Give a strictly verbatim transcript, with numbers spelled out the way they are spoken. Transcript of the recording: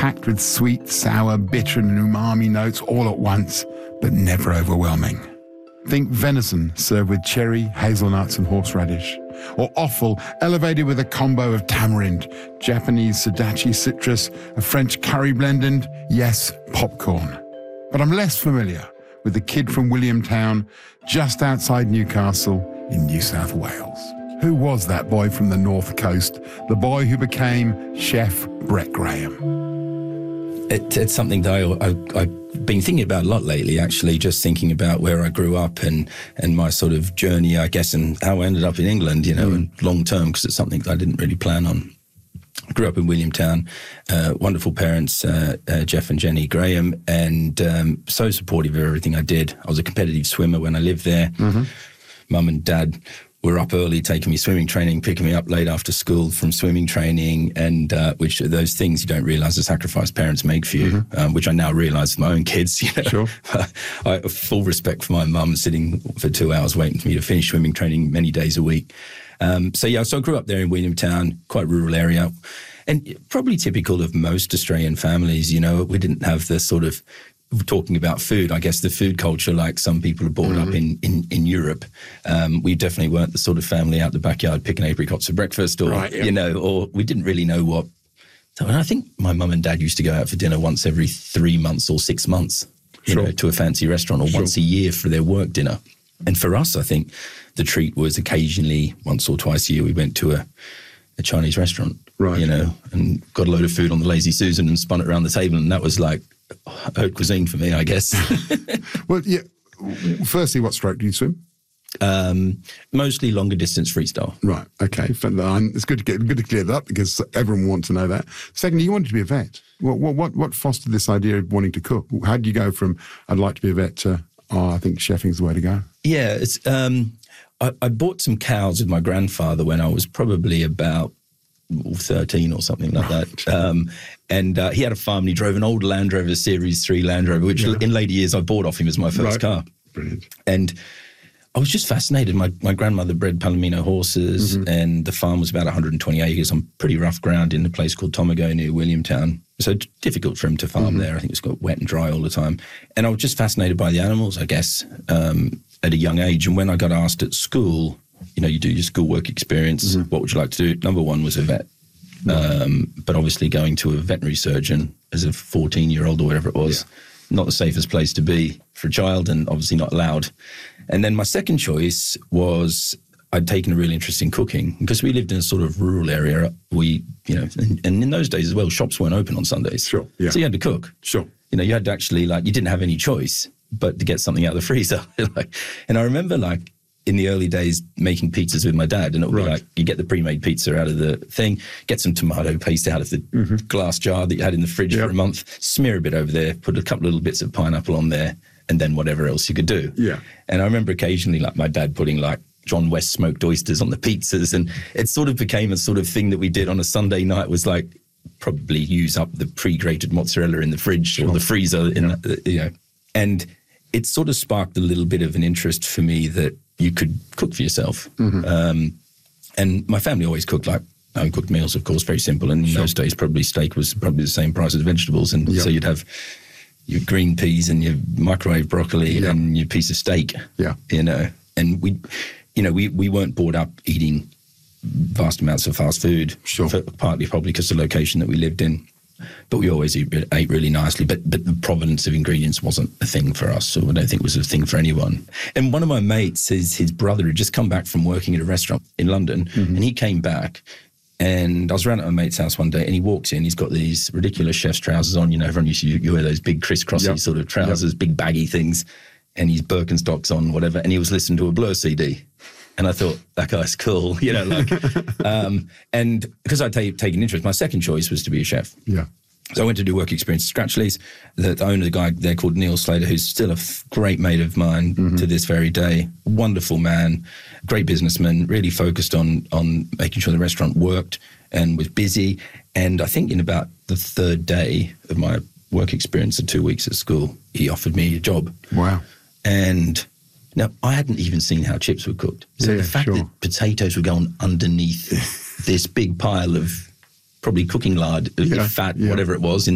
packed with sweet, sour, bitter and umami notes all at once, but never overwhelming. Think venison served with cherry, hazelnuts and horseradish. Or offal elevated with a combo of tamarind, Japanese sudachi citrus, a French curry blend and, yes, popcorn. But I'm less familiar with the kid from Williamtown, just outside Newcastle in New South Wales. Who was that boy from the North Coast, the boy who became Chef Brett Graham? It, it's something that I, I, I've been thinking about a lot lately, actually, just thinking about where I grew up and, and my sort of journey, I guess, and how I ended up in England, you know, mm. and long term, because it's something that I didn't really plan on. I grew up in Williamtown, uh, wonderful parents, uh, uh, Jeff and Jenny Graham, and um, so supportive of everything I did. I was a competitive swimmer when I lived there. Mm-hmm. Mum and Dad were up early taking me swimming training, picking me up late after school from swimming training, and uh, which are those things you don't realise the sacrifice parents make for you, mm-hmm. um, which I now realise with my own kids. You know? Sure. I have full respect for my mum sitting for two hours waiting for me to finish swimming training many days a week. Um, so, yeah, so I grew up there in Williamtown, quite rural area, and probably typical of most Australian families. You know, we didn't have the sort of, talking about food, I guess the food culture like some people are brought mm-hmm. up in, in, in Europe. Um, we definitely weren't the sort of family out the backyard picking apricots for breakfast or, right, yeah. you know, or we didn't really know what. So, and I think my mum and dad used to go out for dinner once every three months or six months, you sure. know, to a fancy restaurant or sure. once a year for their work dinner. And for us, I think the treat was occasionally once or twice a year we went to a, a Chinese restaurant, right. you know, and got a load of food on the Lazy Susan and spun it around the table. And that was like haute cuisine for me, I guess. Well, yeah. Firstly, what stroke do you swim? Um, mostly longer distance freestyle. Right. Okay. It's good to get good to clear that up because everyone wants to know that. Secondly, you wanted to be a vet. What what what fostered this idea of wanting to cook? How did you go from I'd like to be a vet to oh, I think chefing's the way to go? Yeah, it's. Um, I, I bought some cows with my grandfather when I was probably about thirteen or something like right. that. Um, and uh, he had a farm and he drove an old Land Rover Series three Land Rover, which yeah. in later years I bought off him as my first right. car. Brilliant. And I was just fascinated. My my grandmother bred Palomino horses mm-hmm. and the farm was about one hundred twenty acres on pretty rough ground in a place called Tomago near Williamtown. So difficult for him to farm mm-hmm. there. I think it's got wet and dry all the time. And I was just fascinated by the animals, I guess, um, at a young age. And when I got asked at school, you know, you do your school work experience, mm-hmm. what would you like to do? Number one was a vet. Um, but obviously going to a veterinary surgeon as a fourteen-year-old or whatever it was, yeah. not the safest place to be for a child and obviously not allowed. And then my second choice was I'd taken a real interest in cooking because we lived in a sort of rural area. We, you know, and, and in those days as well, shops weren't open on Sundays. Sure, yeah. So you had to cook. Sure. You know, you had to actually, like, you didn't have any choice but to get something out of the freezer. like, and I remember, like, in the early days making pizzas with my dad, and it would right. be like, you get the pre-made pizza out of the thing, get some tomato paste out of the mm-hmm. glass jar that you had in the fridge yep. for a month, smear a bit over there, put a couple of little bits of pineapple on there, and then whatever else you could do. Yeah. And I remember occasionally, like, my dad putting, like, John West smoked oysters on the pizzas, and it sort of became a sort of thing that we did on a Sunday night was, like, probably use up the pre-grated mozzarella in the fridge sure. or the freezer, in yeah. the, you know. And it sort of sparked a little bit of an interest for me that you could cook for yourself. Mm-hmm. Um, and my family always cooked like home cooked meals, of course, very simple. And in sure. those days, probably steak was probably the same price as vegetables. And yep. so you'd have your green peas and your microwave broccoli yep. and your piece of steak, yeah. you know. And we, you know, we, we weren't brought up eating vast amounts of fast food, sure. for, partly probably because of the location that we lived in. But we always ate, ate really nicely. But but the provenance of ingredients wasn't a thing for us, so I don't think it was a thing for anyone. And one of my mates, his, his brother had just come back from working at a restaurant in London, mm-hmm. and he came back, and I was around at my mate's house one day, and he walks in, he's got these ridiculous chef's trousers on. You know, everyone used to you wear those big crisscrossy yep. sort of trousers, yep. big baggy things, and his Birkenstocks on, whatever, and he was listening to a Blur C D. And I thought, that guy's cool, you know, like, um, and because I'd t- taken interest, my second choice was to be a chef. Yeah. So I went to do work experience at Scratchley's. The, the owner, the guy there called Neil Slater, who's still a f- great mate of mine mm-hmm. to this very day. Wonderful man, great businessman, really focused on on making sure the restaurant worked and was busy. And I think in about the third day of my work experience of two weeks at school, he offered me a job. Wow. And now, I hadn't even seen how chips were cooked. So yeah, the fact sure. that potatoes were going underneath this big pile of probably cooking lard, yeah, fat, yeah. whatever it was, in